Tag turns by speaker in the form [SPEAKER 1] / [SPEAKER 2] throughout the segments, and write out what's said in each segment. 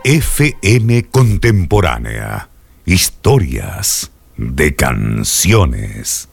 [SPEAKER 1] FM Contemporánea. Historias de canciones.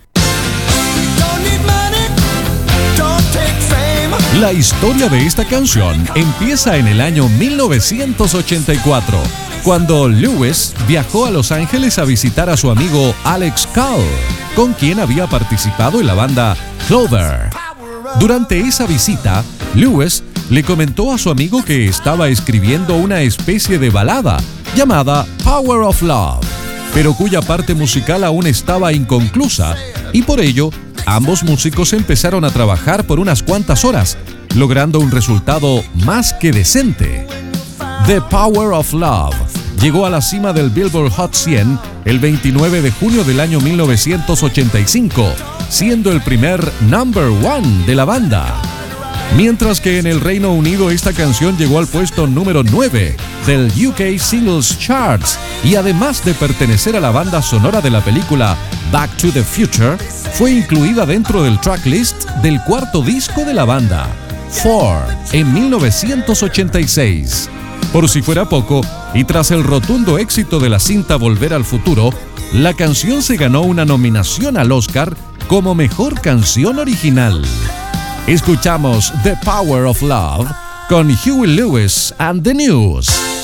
[SPEAKER 2] La historia de esta canción empieza en el año 1984, cuando Lewis viajó a Los Ángeles a visitar a su amigo Alex Call, con quien había participado en la banda Clover. Durante esa visita, Lewis le comentó a su amigo que estaba escribiendo una especie de balada llamada Power of Love, pero cuya parte musical aún estaba inconclusa, y por ello ambos músicos empezaron a trabajar por unas cuantas horas, logrando un resultado más que decente. The Power of Love llegó a la cima del Billboard Hot 100 el 29 de junio del año 1985, siendo el primer number one de la banda. Mientras que en el Reino Unido esta canción llegó al puesto número 9 del UK Singles Charts, y además de pertenecer a la banda sonora de la película Back to the Future, fue incluida dentro del tracklist del cuarto disco de la banda, Four, en 1986. Por si fuera poco, y tras el rotundo éxito de la cinta Volver al Futuro, la canción se ganó una nominación al Oscar como Mejor Canción Original. Escuchamos The Power of Love con Huey Lewis and the News.